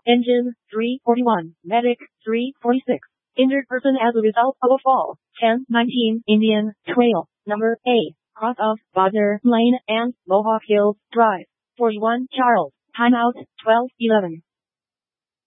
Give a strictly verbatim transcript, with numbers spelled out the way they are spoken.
Engine, three forty-one. Medic, three forty-six. Injured person as a result of a fall, ten nineteen. Indian Trail, number A, cross of Bodner Lane and Mohawk Hills Drive. forty-one Charles, timeout, twelve eleven.